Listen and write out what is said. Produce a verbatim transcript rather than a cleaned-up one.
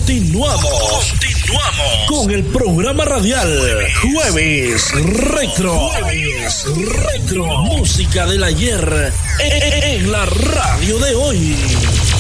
Continuamos. Continuamos con el programa radial Jueves Retro. Jueves Retro. Música del ayer en la radio de hoy.